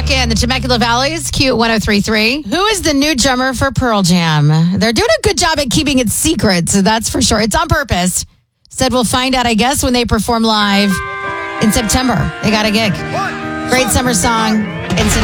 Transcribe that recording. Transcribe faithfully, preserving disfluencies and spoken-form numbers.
back in the Temecula Valley's Q one oh three point three. Who is the new drummer for Pearl Jam? They're doing a good job at keeping it secret, so that's for sure. It's on purpose. Said we'll find out, I guess, when they perform live in September. They got a gig. Great summer song. Instant